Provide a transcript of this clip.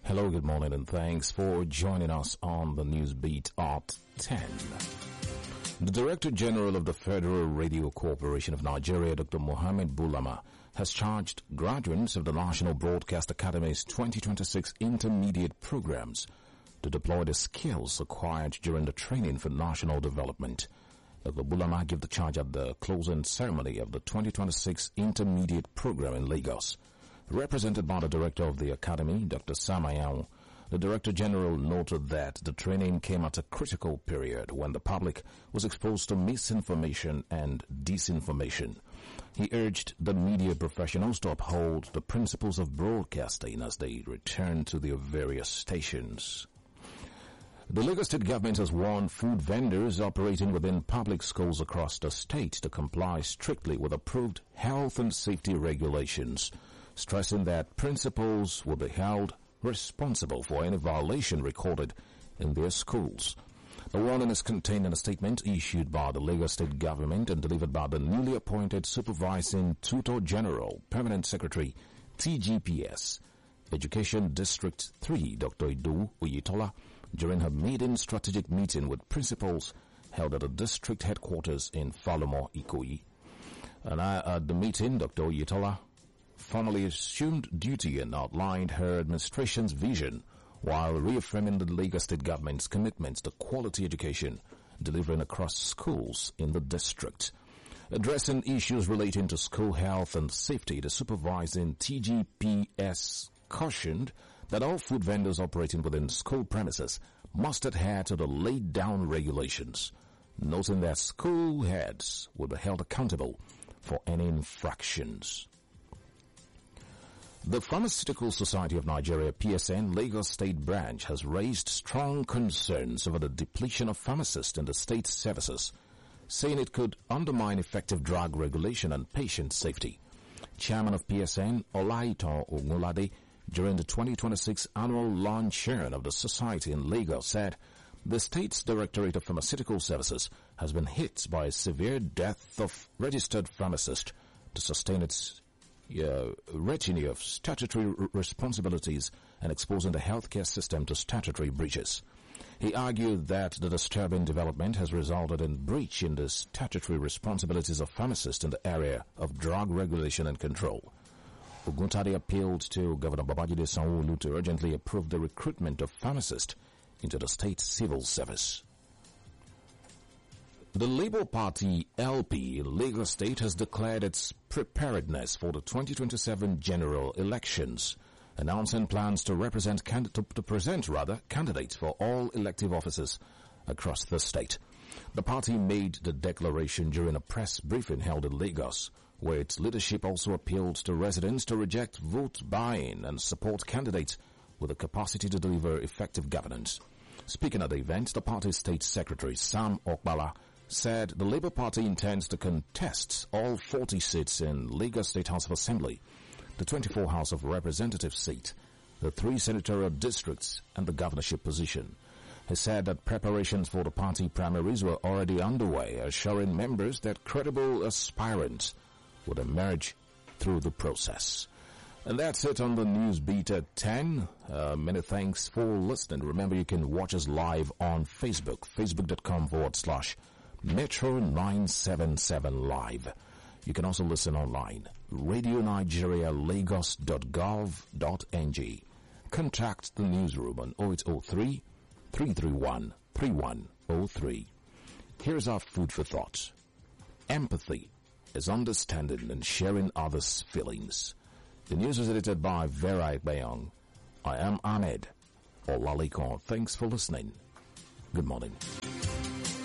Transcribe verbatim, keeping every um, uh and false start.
Hello, good morning, and thanks for joining us on the News Beat at ten. The Director General of the Federal Radio Corporation of Nigeria, Doctor Mohammed Bulama, has charged graduates of the National Broadcast Academy's twenty twenty-six intermediate programs to deploy the skills acquired during the training for national development. Doctor Bulama gave the charge at the closing ceremony of the twenty twenty-six intermediate program in Lagos. Represented by the Director of the Academy, Doctor Samayaw, the Director General noted that the training came at a critical period when the public was exposed to misinformation and disinformation. He urged the media professionals to uphold the principles of broadcasting as they return to their various stations. The Lagos State government has warned food vendors operating within public schools across the state to comply strictly with approved health and safety regulations, stressing that principals will be held responsible for any violation recorded in their schools. The warning is contained in a statement issued by the Lagos State government and delivered by the newly appointed Supervising Tutor General, Permanent Secretary, T G P S, Education District three, Doctor Idu Oyetola, during her maiden strategic meeting with principals held at the district headquarters in Falomo, Ikoyi. And at the meeting, Doctor Oyetola formally assumed duty and outlined her administration's vision while reaffirming the Lagos State government's commitment to quality education delivering across schools in the district. Addressing issues relating to school health and safety, the supervising T G P S cautioned that all food vendors operating within school premises must adhere to the laid-down regulations, noting that school heads will be held accountable for any infractions. The Pharmaceutical Society of Nigeria, P S N, Lagos State Branch has raised strong concerns over the depletion of pharmacists in the state's services, saying it could undermine effective drug regulation and patient safety. Chairman of P S N, Olaitan Ogunlade, during the twenty twenty-six annual launching of the society in Lagos, said the state's Directorate of Pharmaceutical Services has been hit by a severe death of registered pharmacists to sustain its Uh, retinue of statutory r- responsibilities and exposing the healthcare system to statutory breaches. He argued that the disturbing development has resulted in breach in the statutory responsibilities of pharmacists in the area of drug regulation and control. Oguntade appealed to Governor Babajide Sanwo-Olu to urgently approve the recruitment of pharmacists into the state civil service. The Labour Party L P in Lagos State has declared its preparedness for the twenty twenty-seven general elections, announcing plans to represent candid- to, to present rather candidates for all elective offices across the state. The party made the declaration during a press briefing held in Lagos, where its leadership also appealed to residents to reject vote buying and support candidates with the capacity to deliver effective governance. Speaking at the event, the party's state secretary Sam Okbala said the Labour Party intends to contest all forty seats in Lagos State House of Assembly, the twenty-four House of Representatives seat, the three senatorial districts, and the governorship position. He said that preparations for the party primaries were already underway, assuring members that credible aspirants would emerge through the process. And that's it on the News Beat at ten. Uh, many thanks for listening. Remember, you can watch us live on Facebook, facebook.com forward slash Metro nine seven seven Live. You can also listen online, radio nigeria lagos dot gov dot n g. Contact the newsroom on oh eight oh three, three three one, three one oh three. Here's our food for thought. Empathy is understanding and sharing others' feelings. The news was edited by Vera Bayong. I am Ahmed Olalikon. Thanks for listening. Good morning.